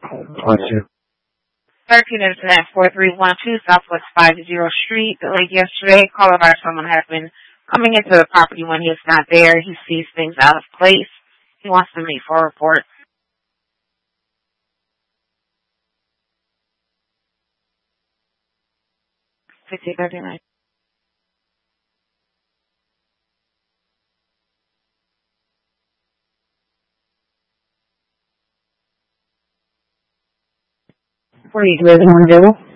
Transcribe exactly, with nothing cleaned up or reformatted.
Bless you. thirteen Internet four three one two Southwest fiftieth Street. The late yesterday, call about someone has been coming into the property when he is not there. He sees things out of place. He wants to make for a report. fifty thirty-nine. forty-eight resident available.